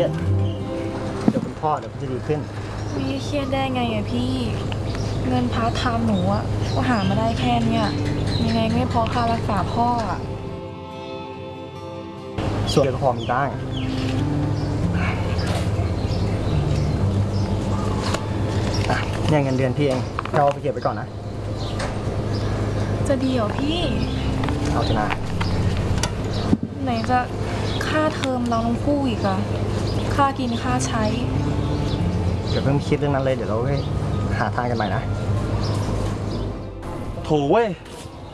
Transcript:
ยดเดี๋ยวคุณพ่อเดี๋ยวจะดีขึ้นไม่เครียดได้ไงอะพี่เงินพาร์ทไทม์หนูอะก็หามาได้แค่เนี้ยยังไงไม่พอค่ารักษาพ่ออะส่วนเดือนพอมีบ้างเนี่ยเงินเดือนพี่เองเราเอาไปเก็บไว้ก่อนนะจะดีเหรอพี่เอาชนะไหนจะค่าเทอมเราต้องกู้อีกอะค่ากินค่าใช้เดี๋ยวเพิ่งคิดเรื่องนั้นเลยเดี๋ยวเราหาทางกันใหม่นะโถเว้ย